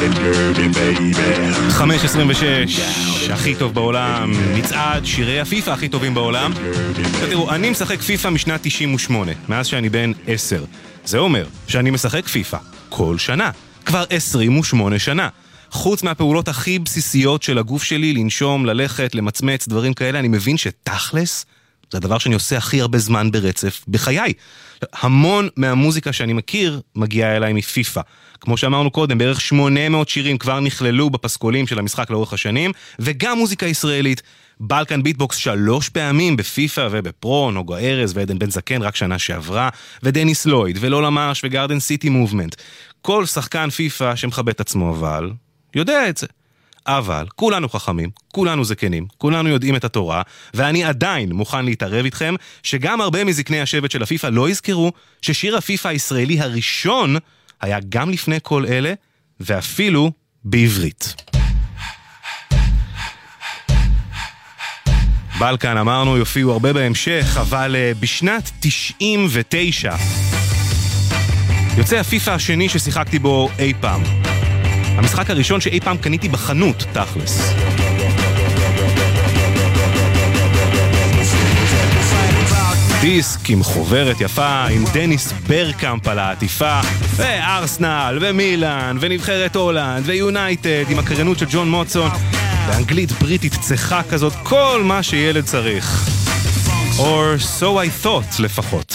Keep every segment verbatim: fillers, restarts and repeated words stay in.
חמש עשרים ושש, הכי טוב בעולם, מצעד שירי הפיפה הכי טובים בעולם. תראו, אני משחק פיפה משנת תשעים ושמונה, מאז שאני בן עשר. זה אומר שאני משחק פיפה כל שנה, כבר עשרים ושמונה שנה. חוץ מהפעולות הכי בסיסיות של הגוף שלי, לנשום, ללכת, למצמץ, דברים כאלה, אני מבין שתכלס זה הדבר שאני עושה הכי הרבה זמן ברצף בחיי. המון מהמוזיקה שאני מכיר מגיעה אליי מפיפה. כמו שאמרנו קודם, בערך שמונה מאות שירים כבר נכללו בפסקולים של המשחק לאורך השנים, וגם מוזיקה ישראלית. בלקן ביטבוקס שלוש פעמים בפיפה ובפרו, נוגה ארז ועדן בן זקן רק שנה שעברה, ודניס לויד ולולה מרש וגארדן סיטי מובמנט. כל שחקן פיפה שמכבד את עצמו אבל יודע את זה. אבל כולנו חכמים, כולנו זקנים, כולנו יודעים את התורה, ואני עדיין מוכן להתערב איתכם שגם הרבה מזקני השבט של הפיפה לא יזכרו ששיר הפיפה הישראלי הראשון היה גם לפני כל אלה, ואפילו בעברית. בלקן אמרנו יופיעו הרבה בהמשך, אבל בשנת תשעים ותשע יוצא הפיפה השני ששיחקתי בו אי פעם. המשחק הראשון שאי פעם קניתי בחנות, תכלס. דיסק עם חוברת יפה, עם דניס ברקאמפ על העטיפה, וארסנל, ומילאן, ונבחרת הולנד, ויונייטד, עם הקריינות של ג'ון מוטסון, ואנגלית בריטית צחה כזאת, כל מה שילד צריך. Or so I thought לפחות.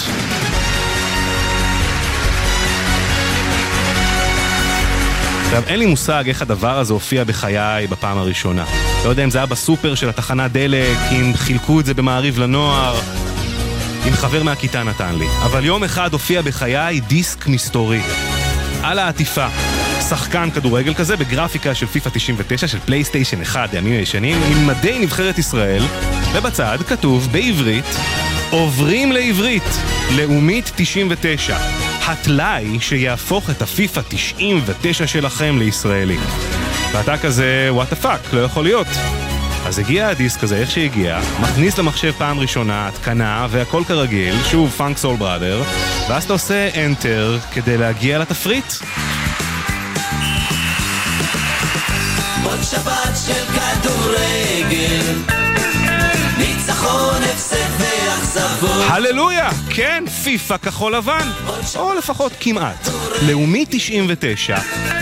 עכשיו, אין לי מושג איך הדבר הזה הופיע בחיי בפעם הראשונה. לא יודע אם זה היה בסופר של התחנה דלק, אם חילקו את זה במעריב לנוער, אם חבר מהכיתה נתן לי. אבל יום אחד הופיע בחיי דיסק מסתורי. על העטיפה, שחקן כדורגל כזה בגרפיקה של פיפה תשעים ותשע של פלייסטיישן אחד, הימים הישנים, עם מדי נבחרת ישראל, ובצד כתוב בעברית, עוברים לעברית, לאומית תשעים ותשע. התלאי שיהפוך את הפיפה תשעים ותשע שלכם לישראלי. ואתה כזה, what the fuck, לא יכול להיות. אז הגיע הדיסק הזה, איך שהגיע, מכניס למחשב פעם ראשונה, התקנה, והכל כרגיל, שוב פאנק סול בראדר, ואז אתה עושה enter כדי להגיע לתפריט. עוד שבת של כדורגל, ניצחון הפסד ואכזבות. הללויה, כן, פיפה כחול לבן, או לפחות כמעט. לאומי תשעים ותשע.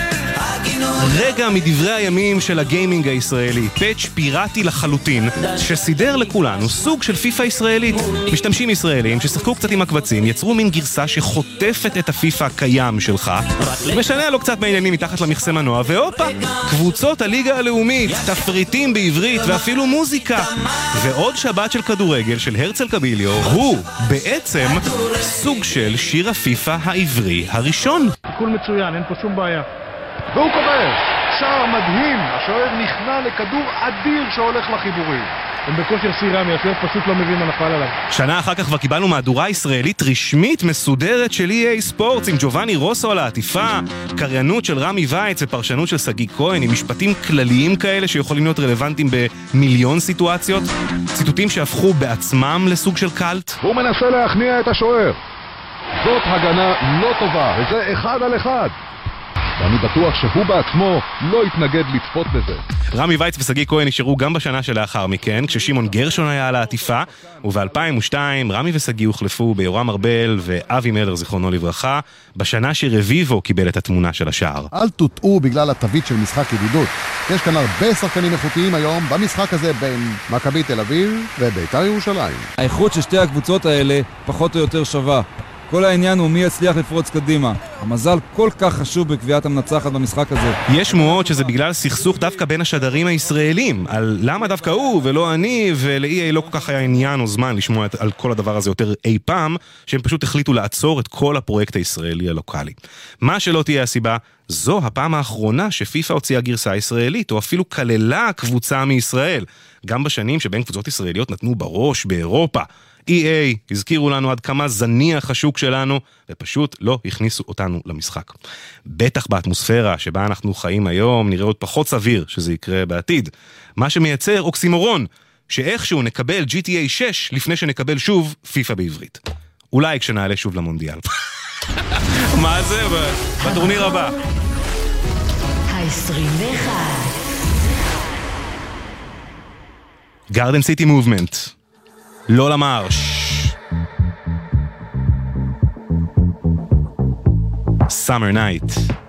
רגע מדברי הימים של הגיימינג הישראלי, פאץ' פיראטי לחלוטין, שסידר לכולנו סוג של פיפה ישראלית. משתמשים ישראלים ששחקו קצת עם הקבצים, יצרו מין גרסה שחוטפת את הפיפה הקיים שלך, משנה לו קצת מהעניינים מתחת למכסה מנוע, והופה, קבוצות הליגה הלאומית, תפריטים בעברית ואפילו מוזיקה. ועוד שבת של כדורגל של הרצל קביליו, הוא בעצם סוג של שיר הפיפה העברי הראשון. תיקול מצוין, אין פה שום בעיה. והוא כובש, שער מדהים, השוער נכנע לכדור אדיר שהולך לחיבורים. הם בכושר סירה, השוער פשוט לא מבין מה נפל עליו. שנה אחר כך כבר קיבלנו מהדורה ישראלית רשמית מסודרת של אי איי ספורטס עם ג'ובאני רוסו על העטיפה, קריינות של רמי וייץ ופרשנות של סגי כהן עם משפטים כלליים כאלה שיכולים להיות רלוונטיים במיליון סיטואציות, ציטוטים שהפכו בעצמם לסוג של קלט. הוא מנסה להכניע את השוער. זאת הגנה לא טובה, וזה אחד על אחד. ואני בטוח שהוא בעצמו לא יתנגד לצפות בזה. רמי וייץ וסגי כהן נשארו גם בשנה שלאחר מכן, כששימון גרשון היה על העטיפה, וב-אלפיים ושתיים רמי וסגי הוחלפו ביורם ארבל ואבי מלר זיכרונו לברכה, בשנה שרביבו קיבל את התמונה של השער. אל תוטעו בגלל התווית של משחק ידידות. יש כאן הרבה שחקנים איכותיים היום במשחק הזה בין מכבי תל אביב ובית"ר ירושלים. האיכות של שתי הקבוצות האלה פחות או יותר שווה. כל העניין הוא מי יצליח לפרוץ קדימה. המזל כל כך חשוב בקביעת המנצחת במשחק הזה. יש שמועות שזה בגלל סכסוך דווקא בין השדרים הישראלים, על למה דווקא הוא ולא אני, ול-אי איי לא כל כך היה עניין או זמן לשמוע על כל הדבר הזה יותר אי פעם, שהם פשוט החליטו לעצור את כל הפרויקט הישראלי הלוקלי. מה שלא תהיה הסיבה, זו הפעם האחרונה שפיפה הוציאה גרסה ישראלית, או אפילו כללה קבוצה מישראל, גם בשנים שבין קבוצות ישראליות נתנו בראש באירופה. אי איי הזכירו לנו עד כמה זניח השוק שלנו, ופשוט לא הכניסו אותנו למשחק. בטח באטמוספירה שבה אנחנו חיים היום, נראה עוד פחות סביר שזה יקרה בעתיד. מה שמייצר אוקסימורון, שאיכשהו נקבל ג'י טי איי שש לפני שנקבל שוב פיפה בעברית. אולי כשנעלה שוב למונדיאל. מה זה? בטורניר הבא. ה-עשרים ואחת. גארדן סיטי מובמנט. לא למרש. Summer Night.